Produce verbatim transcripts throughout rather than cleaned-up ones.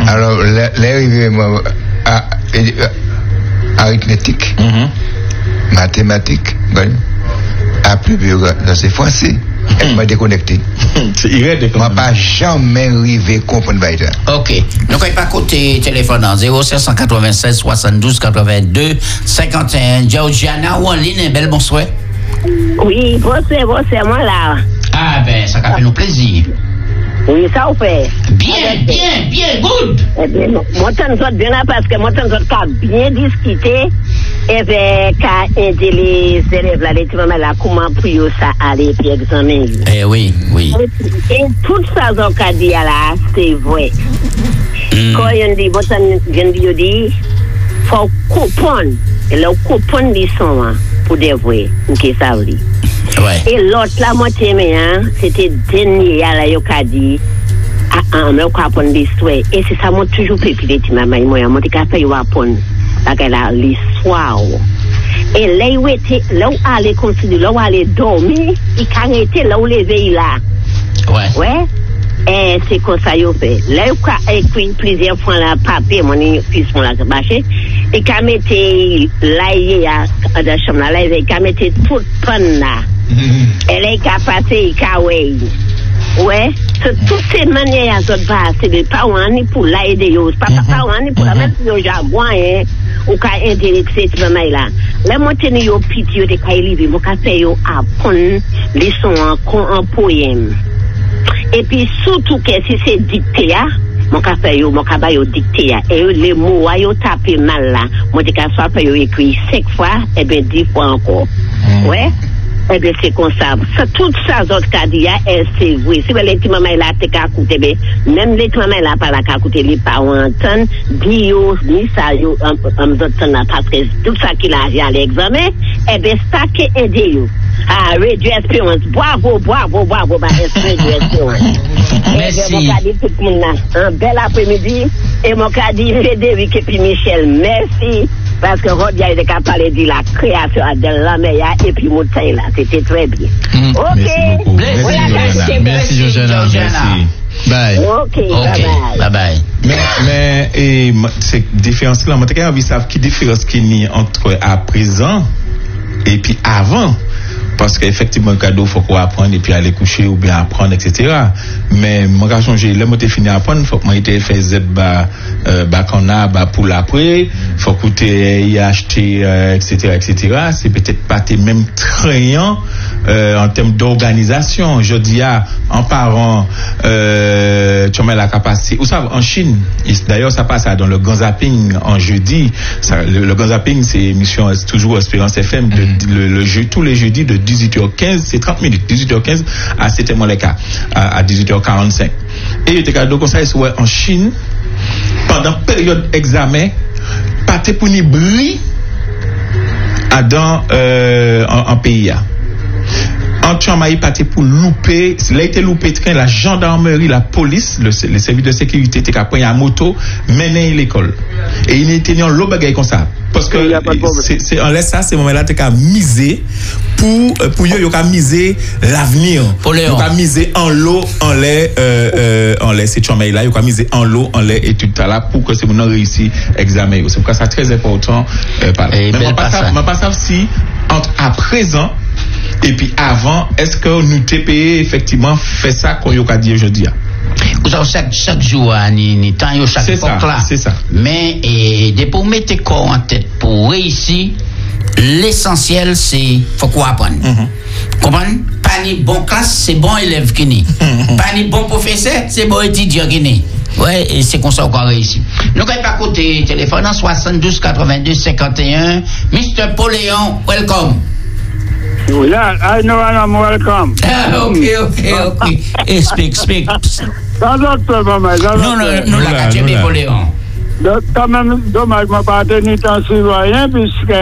Alors, l'arrivée à arithmétique, mm-hmm. mathématiques, à plus dans ces français, elle m'a déconnecté. Je m'a pas jamais arrivé à comprendre ça. Ok. Nous n'avons pas côté téléphone en zéro sept cent quatre-vingt-seize soixante-douze quatre-vingt-deux cinquante et un. Georgiana ou en ligne, belle bonsoir. Oui, bonsoir, bonsoir, moi là. Ah ben, ça a fait nous plaisir. Oui, ça vous fait. Bien, bien, bien, good. Eh bien, moi, t'en sorte bien là parce que moi, t'en sorte qu'à bien discuter et bien qu'à aider les élèves là, les petits mamans là, comment pour ça aller puis examiner. Eh oui, oui. Et tout ça, donc, à dire là, c'est vrai. Mm. Quand on dit, moi, t'en viens de dire, faut comprendre. Et le comprendre les sons, pour des vrais, ok, ça veut dire. Ouais. Et l'autre, la moitié, hein, c'était dernier, là, il a dit, ah, ah, mais on va apprendre l'histoire. Et c'est ça, moi, toujours fait, puis les petits mamans, moi, moi, je vais apprendre, là, l'histoire. Et là, où était, là où aller continuer, là où aller dormir, il arrêté là où lever là. Ouais. Ouais. Et c'est comme ça, il fait. Là, où a écrit plusieurs fois là, papier, mon fils, mon là, marché. Et quand mettait là, il y a, dans la chambre là, il a mettait toute panne là. Et là, il a passé, il a ouais. Ouais. Toutes ces manières, à d'autres bas, c'est des parents pour l'aider, pas parents pour la même si au Japon, hein, ou qu'à intéresser cette maman là. Là, moi, je suis au pitié de Kailivi, moi, je fais apprendre les sons en poème. Et puis, surtout que si c'est dicté, mon café, yo, mon café, yo, dicté, et les mots, yo, tapé mal là, mon café, yo, écrit cinq fois, et bien, dix fois encore. Ouais? Eh bien, c'est comme ça. ça tout ça, d'autres cas, il y a, c'est vrai. Si les petits mamans là, t'es qu'à écouter, même les petits mamans là, pas là, qu'à écouter, les parents entendent, bio, ni ça, yo, un autre temps là, parce que tout ça qu'il a à l'examen, eh bien, ça qui aide yo. Ah, Radio Espérance. Bravo, bravo, bravo, bah, Radio Espérance. Merci. Et mon cas dit tout le monde là. Un bel après-midi. Et mon cas dit Frédéric et puis Michel. Merci. Parce que Rodia était capable de dire la création de la meilleure et puis Montagne là. C'était très bien. Mm. Ok. Merci beaucoup. Merci, Georgiana. Merci, Georgiana. Merci. Bye. Ok, okay. bye bye. Bye. Mais, mais, et, c'est différence là. Moi, t'as envie de savoir qui différence qu'il y a entre à présent et puis avant. Parce qu'effectivement, le cadeau, il faut qu'on apprenne et puis aller coucher ou bien apprendre, et cetera. Mais moi, quand j'ai le mot fini à apprendre, il faut que moi, j'ai fait Z, bah, euh, bah, qu'on a, bah, pour l'après, il faut que y acheter, euh, et cetera, et cetera. C'est peut-être pas tes mêmes traînants, euh, en termes d'organisation. Je dis, ah, en parent, euh, tu mets la capacité. Vous savez, en Chine, d'ailleurs, ça passe dans le grand zapping en jeudi. Ça, le, le grand zapping, c'est émission, c'est toujours Espérance F M, de, mm-hmm. le, le jeu, tous les jeudis de dix-huit heures quinze, c'est trente minutes, dix-huit heures quinze à c'était mon cas, à, à dix-huit heures quarante-cinq. Et il était cadeau comme ça, ouais, en Chine, pendant période examen, pas pour ni bruit dans euh, en, en pays. En Tchamaï, pas pour louper, là, il était loupé, la gendarmerie, la police, le, le service de sécurité, était capable à moto, mener l'école. Et il était en l'eau bagaille comme ça. Parce que c'est, c'est, en laisse ça, ces moments-là, tu as misé pour, pour eux, tu as misé l'avenir. Tu as misé en l'eau, en lait, euh, euh, en lait, c'est Tchamaï là, tu as misé en l'eau, en lait et tout ça là pour que ces gens réussissent l'examen. C'est pourquoi c'est très important. Euh, Mais je ne sais pas si, entre à présent, et puis avant, est-ce que nous T P E effectivement fait ça qu'on y a dit aujourd'hui? Vous savez, chaque, chaque jour, ni, ni temps, chaque c'est ça, là. C'est ça. Mais, et, de pour mettre corps en tête, pour réussir, l'essentiel, c'est, faut qu'on apprenne. Mm-hmm. Comprenez? Pas ni bon classe, c'est bon élève qui n'est. Mm-hmm. Pas ni bon professeur, c'est bon étudiant qui n'est. Ouais, et c'est comme ça qu'on réussit. Nous, quand pas côté téléphone, en soixante-douze quatre-vingt-deux cinquante et un, mister Poléon, welcome. Yeah, I know I'm welcome. Ah, ok, ok, ok. Et speak, speak. Non, non, non, non, la quatrième Napoléon. Donc, quand même, dommage, je ne pas tenu temps sur rien, puisque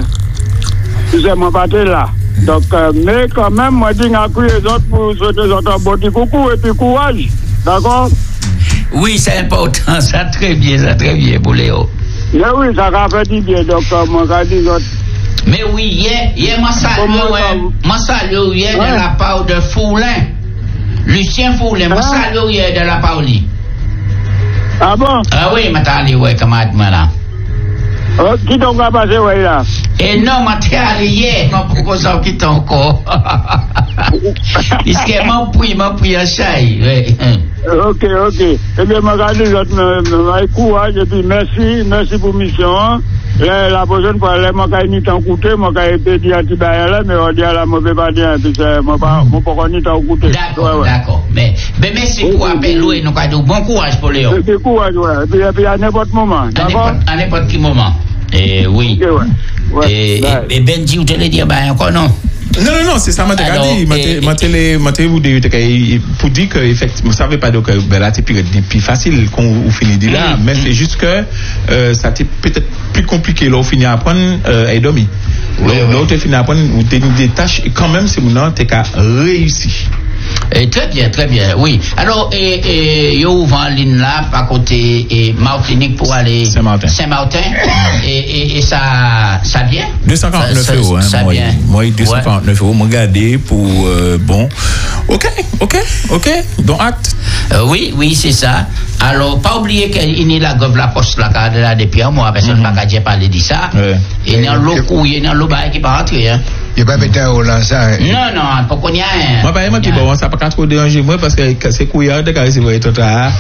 je ne pas là. Donc, euh, mais quand même, moi, je dis à les autres pour souhaiter les autres un bon petit coucou et puis courage. D'accord? Oui, c'est important, ça très bien, ça très bien, Poléon. Mais oui, ça a fait du bien, donc, euh, moi, je dis autres. Mais oui, hier, hier, moi salue, moi salue hier de la part de Foulin. Lucien Foulin, moi salue hier de la part de lui. Ah bon? Ah oui, je allé, ouais, camarade, moi là. Oh, qui t'ont pas passé, ouais, là? Et non, je suis allé hier, je propose un qui t'en encore. Est-ce que je prie, je prie un chai, oui. Ok, ok. Eh bien, je regarde les autres, courage, et puis merci, merci pour la mission. La, la prochaine fois, je vais ni t'écouter, je vais dire à Tibaïla, mais on dit à la mauvaise partie, puis je ne vais pas ni t'écouter. D'accord, d'accord. Mais, mais merci pour l'appel, oui, nous avons bon courage pour Léon. Bon courage, ouais. Et puis, et puis à n'importe moment, d'accord? À n'importe quel moment. Et oui. Okay, ouais. Ouais, et, et, et Benji, vous te le dire, ben encore non? Non, non, non, c'est ça, je t'ai dit. Pour dire que, effectivement, vous savez pas, donc, ben là, c'est plus, plus facile qu'on vous finit de là, mais c'est juste que euh, ça t'est peut-être plus compliqué. Là, on finit à apprendre euh, et dormir. Là, on finit à apprendre, vous avez des tâches, et quand même, c'est maintenant, tu as réussi. Et très bien, très bien, oui. Alors, et, et, yo ouvre en ligne là, à côté, et Martinique pour aller Saint-Martin. Saint-Martin. et, et, et ça, ça vient? deux cent quarante-neuf euros, hein. Ça moi, vient. Moi, deux cent quarante-neuf euros, moi, regardez pour, euh, bon. Ok, ok, ok. Donc, acte. Euh, oui, oui, c'est ça. Alors, pas oublier qu'il y a la gove la poste là, là, depuis un mois, personne n'a pas parlé de ça. Il y a un lot il y a un lot qui va rentrer, hein. Il n'y a pas mettre un Roland ça. Non, non, pas qu'on y a un. Moi, par exemple, bon, ça n'a pas trop dérangé moi parce que c'est couillard de carré, c'est vrai, tout à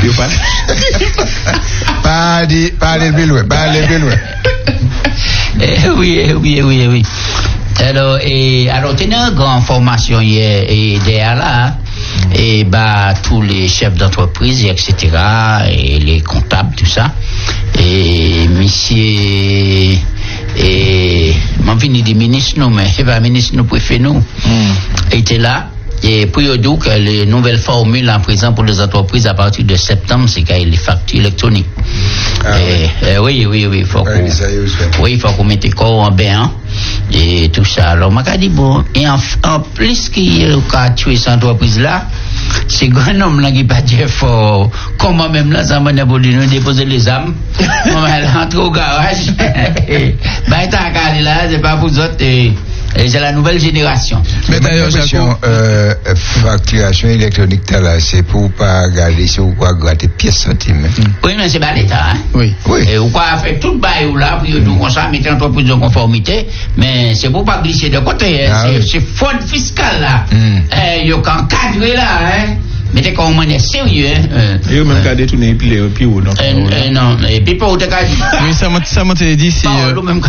Pas aller plus loin, pas aller plus loin. Oui, oui, oui, oui. Alors, et, alors, tu as une grande formation hier, et derrière là, et bah, tous les chefs d'entreprise, et cetera, et les comptables, tout ça. Et, monsieur, et, mon fini des ministres, nous, mais c'est pas ministre, nous, préfet, nous, mm. était là. Et puis, il dit que les nouvelles formules en présent pour les entreprises à partir de septembre, c'est qu'il y a les factures électroniques. Ah, et, oui. Et, oui, oui, oui, il faut qu'on, oui, il faut qu'on mette le corps en bain, et tout ça. Alors, je dit bon, et en, en plus qu'il a tué cette entreprise-là, c'est grand homme là qui pas dire fort, comment même là, ça m'a dit nous déposer les âmes, on va rentrer au garage, et, ben, t'as qu'à là, c'est pas vous autres, et, et c'est la nouvelle génération. Mais d'ailleurs, question, euh, facturation électronique, là, c'est pour pas regarder sur quoi gratter pièces centimes. Oui, mais c'est pas l'État, hein. Oui. Oui. Et ou quoi faire tout le bail là, pour nous, comme ça, mettre l'entreprise en conformité, mais c'est pour pas glisser de côté, hein. Ah, c'est, oui. c'est fraude fiscale, là. Mm. Eh, yo, quand cadre là, hein. Mais t'es comme on est sérieux, hein. Et eux même garder tout les plus haut, donc. Eh, non, et puis pour te garder. Oui, ça m'a, ça m'a dit, c'est, euh... même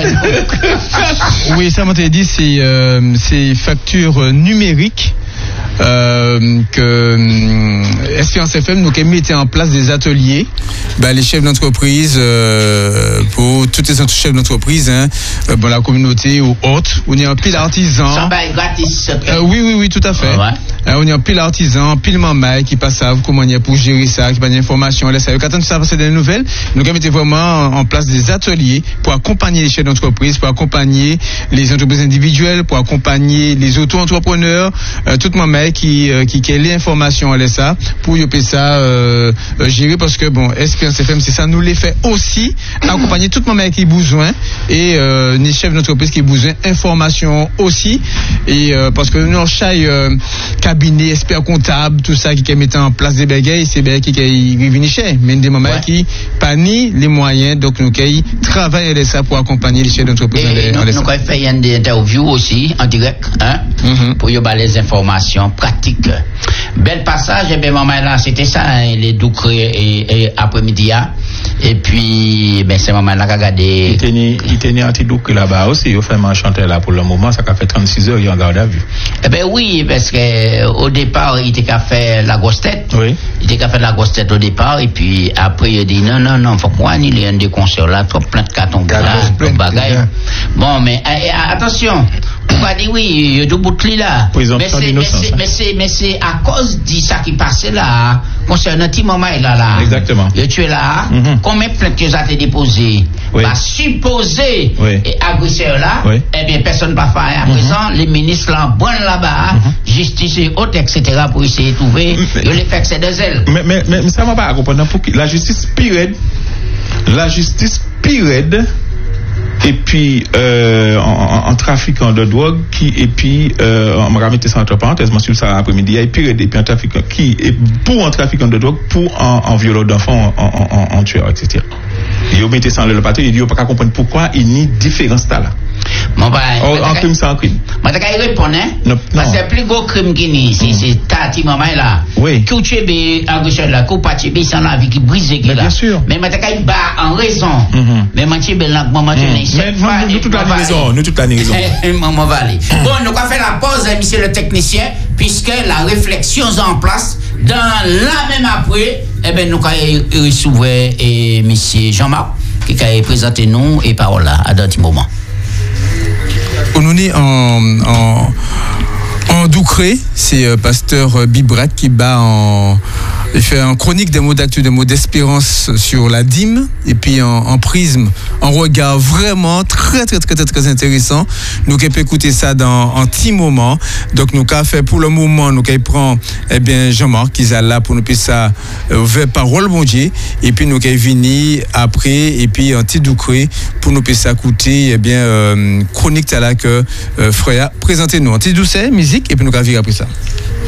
oui, ça m'a dit, c'est, euh, c'est facture numérique. Euh, que euh, Espérance F M nous qui mettait en place des ateliers, ben, les chefs d'entreprise euh, pour toutes les autres chefs d'entreprise, hein, euh, bon, la communauté ou autres, on est un pile artisan. Ça va être gratis. Euh, oui, oui, oui, tout à fait. Ouais. Euh, on est un pile artisan, pile maman qui passe à comment il y a pour gérer ça, qui passe d'informations, laisse ça. Quand on ça passer des nouvelles, nous qui mettons vraiment en place des ateliers pour accompagner les chefs d'entreprise, pour accompagner les entreprises individuelles, pour accompagner les auto-entrepreneurs, euh, toute maman qui euh, qui qui a l'information à ça pour y ça euh, euh, gérer parce que bon Espérance F M c'est ça nous les fait aussi accompagner toute maman qui a besoin et euh, les chefs d'entreprise qui a besoin information aussi et euh, parce que nous chaque euh, cabinet expert comptable tout ça qui met en place des bagages c'est bien qui qui revient cher mais des mamans ouais. qui pas ni les moyens donc nous qui travaillent à ça pour accompagner les chefs d'entreprise et nous nous avons fait une interview aussi en direct hein mm-hmm. pour y avoir les informations pratique. Bel passage, et bien, maman, là, c'était ça, hein, les doucrés et, et après-midi, et puis, ben, c'est maman là qui a regardé. Il tenait un petit doucré là-bas aussi, il fait un chanteur là pour le moment, ça a fait trente-six heures, il en garde à vue. Eh ben oui, parce que, au départ, il était qu'à faire la grosse tête. Oui. Il était qu'à faire la grosse tête au départ, et puis, après, il a dit, non, non, non, faut qu'on annule, il y a un des concerts là, trop plein de cartons là, trop bagaille. Bon, mais, eh, attention. On va dire oui, il y a deux bouteilles là. Mais c'est, mais, c'est, mais, c'est, mais c'est à cause de ça qui passait là, concernant un petit moment là là. Exactement. Et tu es là, mm-hmm. Combien de plaintes que tu as déposées? Oui. Bah, supposé, oui. Et agresseur là, oui. Eh bien, personne ne va faire. À mm-hmm. présent, les ministres là, bon là-bas, mm-hmm. Justice et autres, et cetera, pour essayer de trouver, ils les fait que c'est deux ailes. Mais, mais, mais, mais ça ne va pas comprendre. Pour qui la justice pire, la justice pire, et puis euh, en, en trafiquant de drogue qui et puis euh, on m'a remis ça entre parenthèses moi sur ça après-midi et puis et puis un trafiquant qui est pour un trafiquant de drogue pour en, en violeur d'enfants en, en, en, en tueur et cetera. Et on mettait ça dans le papier il dit on pas comprendre pourquoi il n'y a différence là. Mon bah, oh, en crime sans crime. Moi t'as qu'à répondre hein. Non, parce que le plus gros crime qui ni c'est c'est tati maman là. Oui. Qui tuer be à gauche là, qui pas tuer sans la vie qui brise qui là. Bien sûr. Mais moi t'as qu'à ba en raison. Mais moi tuer ben là maman tenir chaque fois nous toute la raison, nous toute la raison. Maman va aller. Bon, nous va faire la pause monsieur le technicien puisque la réflexion est en place dans la même après eh ben nous allons recevoir et monsieur Jean-Marc qui va présenter nous et parole là à d'autres moments. On nous est en, en, en Doucré, c'est euh, pasteur Bibrat qui bat en. Il fait en chronique des mots d'actu, des mots d'espérance sur la dîme, et puis en, en prisme, en regard vraiment très, très, très, très, très intéressant. Nous avons écouter ça dans un petit moment. Donc, nous avons fait pour le moment, nous avons pris eh bien, Jean-Marc qui est là pour nous faire ça, euh, vers parole, bon Dieu. Et puis, nous avons venu après, et puis en petit Doucré, pour nous faire ça écouter, eh bien, euh, chronique là que euh, Freya, présentez-nous. En petit doucet, musique, et puis nous avons vu après ça.